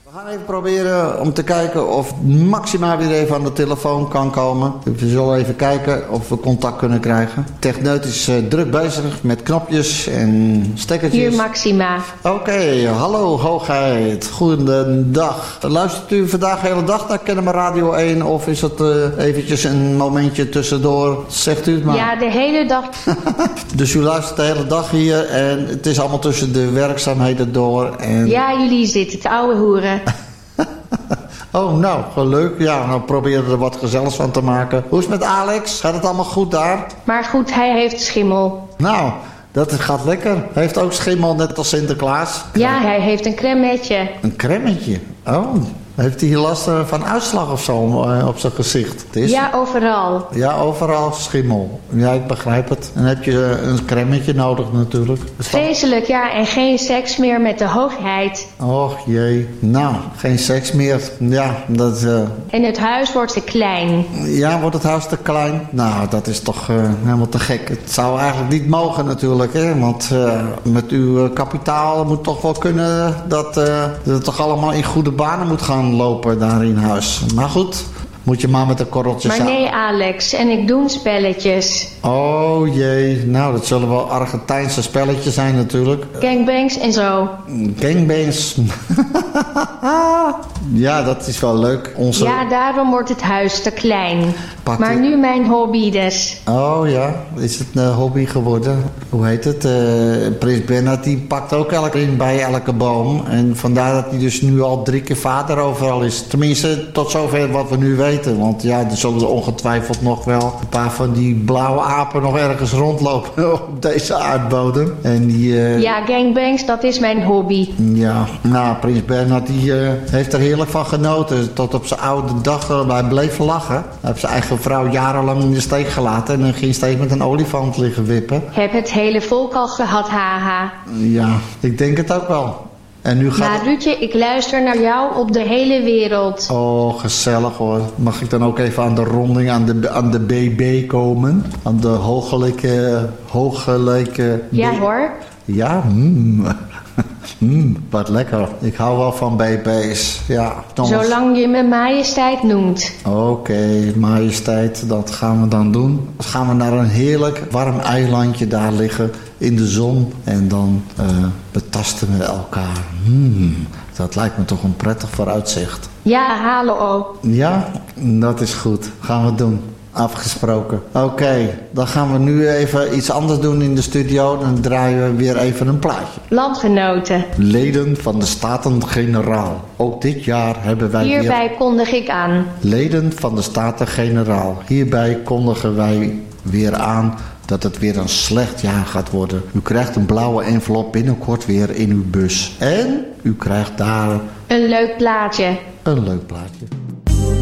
We gaan even proberen om te kijken of Maxima weer even aan de telefoon kan komen. We zullen even kijken of we contact kunnen krijgen. Techneut is druk bezig met knopjes en stekkertjes. Hier Maxima. Oké, hallo hoogheid. Goedendag. Luistert u vandaag de hele dag naar Kennemer Radio 1 of is het eventjes een momentje tussendoor? Zegt u het maar. Ja, de hele dag. Dus u luistert de hele dag hier en het is allemaal tussen de werkzaamheden door. En... Ja, jullie zitten te ouwe hoeren. Oh, nou, leuk. Ja, nou proberen we er wat gezelligs van te maken. Hoe is het met Alex? Gaat het allemaal goed daar? Maar goed, hij heeft schimmel. Nou, dat gaat lekker. Hij heeft ook schimmel, net als Sinterklaas. Ja, hij heeft een cremmetje. Een cremmetje? Oh, heeft hij hier last van uitslag of zo op zijn gezicht? Ja, overal. Ja, overal schimmel. Ja, ik begrijp het. Dan heb je een cremmetje nodig natuurlijk. Vreselijk, ja, en geen seks meer met de hoogheid. Och jee. Nou, geen seks meer. Ja, dat... En het huis wordt te klein. Ja, wordt het huis te klein? Nou, dat is toch helemaal te gek. Het zou eigenlijk niet mogen natuurlijk, hè. Want met uw kapitaal moet toch wel kunnen dat het toch allemaal in goede banen moet gaan lopen daar in huis. Maar goed, moet je maar met de korreltjes aan. Maar nee, Alex, en ik doe spelletjes. Oh jee, nou dat zullen wel Argentijnse spelletjes zijn natuurlijk. Gangbangs en zo. Gangbangs. Ja, dat is wel leuk. Ja, daarom wordt het huis te klein. Maar nu mijn hobby dus. Oh ja, is het een hobby geworden? Hoe heet het? Prins Bernhard die pakt ook elke in bij elke boom. En vandaar dat hij dus nu al 3 keer vader overal is. Tenminste, tot zover wat we nu weten. Want ja, er zullen er ongetwijfeld nog wel een paar van die blauwe apen nog ergens rondlopen op deze aardbodem. En die... Ja, gangbangs, dat is mijn hobby. Ja, nou, Prins Bernhard die heeft er heerlijk van genoten. Tot op zijn oude dag, hij bleef lachen. Hij heeft zijn eigen vrouw jarenlang in de steek gelaten. En dan ging steeds met een olifant liggen wippen. Heb het hele volk al gehad, haha. Ja, ik denk het ook wel. En nu gaat... Maar Ruudje, ik luister naar jou op de hele wereld. Oh, gezellig hoor. Mag ik dan ook even aan de ronding, aan de BB komen? Aan de hooggeleken... Ja hoor. Ja, wat lekker. Ik hou wel van BB's. Ja, zolang je me majesteit noemt. Oké, majesteit, dat gaan we dan doen. Dan gaan we naar een heerlijk warm eilandje daar liggen in de zon. En dan betasten we elkaar. Dat lijkt me toch een prettig vooruitzicht. Ja, halen ook. Ja, dat is goed. Gaan we doen. Afgesproken. Oké, dan gaan we nu even iets anders doen in de studio. Dan draaien we weer even een plaatje. Landgenoten. Leden van de Staten-Generaal. Ook dit jaar hebben wij Hierbij kondig ik aan. Leden van de Staten-Generaal. Hierbij kondigen wij weer aan dat het weer een slecht jaar gaat worden. U krijgt een blauwe envelop binnenkort weer in uw bus. En u krijgt daar... Een leuk plaatje. Een leuk plaatje.